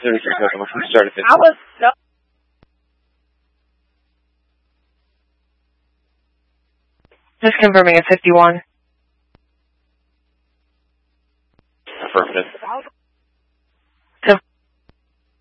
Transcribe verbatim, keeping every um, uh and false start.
thirty-six seconds. What's the start of it? I was so. Just confirming at fifty-one. Affirmative.